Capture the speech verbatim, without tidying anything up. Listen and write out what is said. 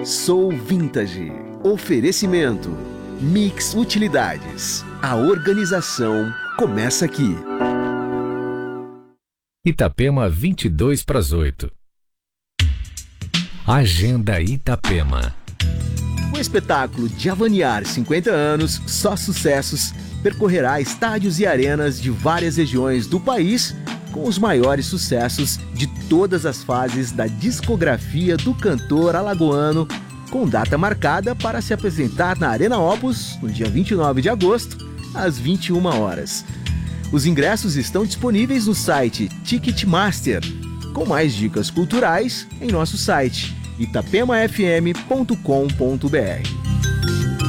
Sou Vintage. Oferecimento Mix Utilidades. A organização começa aqui. Itapema, vinte e dois para as oito. Agenda Itapema. O espetáculo Javaniar cinquenta anos, só sucessos, percorrerá estádios e arenas de várias regiões do país com os maiores sucessos de todas as fases da discografia do cantor alagoano, com data marcada para se apresentar na Arena Opus no dia vinte e nove de agosto, às vinte e uma horas. Os ingressos estão disponíveis no site Ticketmaster, com mais dicas culturais em nosso site itapema f m ponto com ponto b r.